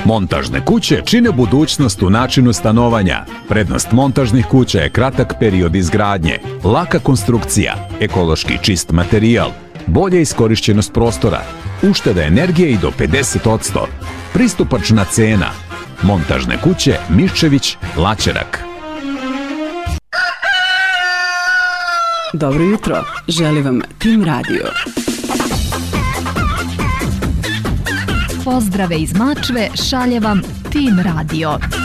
Montažne kuće čine budućnost u načinu stanovanja. Prednost montažnih kuća je kratak period izgradnje, laka konstrukcija, ekološki čist materijal, bolja iskorišćenost prostora, ušteda energije i do 50%, pristupačna cena. Montažne kuće Miščević, Laćerak. Dobro jutro, želi vam Tim Radio. Pozdrave iz Mačve šalje vam Tim Radio.